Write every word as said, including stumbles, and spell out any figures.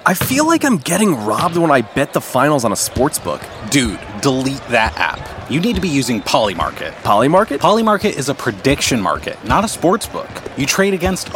I feel like I'm getting robbed when I bet the finals on a sportsbook. Dude, delete that app. You need to be using Polymarket. Polymarket? Polymarket is a prediction market, not a sports book. You trade against